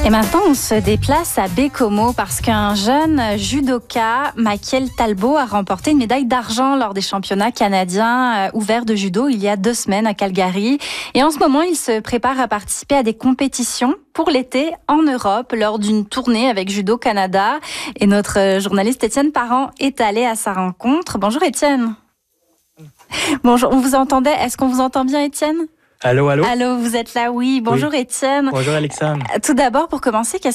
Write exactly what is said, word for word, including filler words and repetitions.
Et maintenant, on se déplace à Baie-Comeau parce qu'un jeune judoka, Michael Talbot, a remporté une médaille d'argent lors des championnats canadiens ouverts de judo il y a deux semaines à Calgary. Et en ce moment, il se prépare à participer à des compétitions pour l'été en Europe lors d'une tournée avec Judo Canada. Et notre journaliste Étienne Parent est allé à sa rencontre. Bonjour Étienne. Bonjour, on vous entendait. Est-ce qu'on vous entend bien, Étienne ? Allô, allô. Allô, vous êtes là, oui. Bonjour oui. Étienne. Bonjour Alexandre. Tout d'abord, pour commencer, qu'est-ce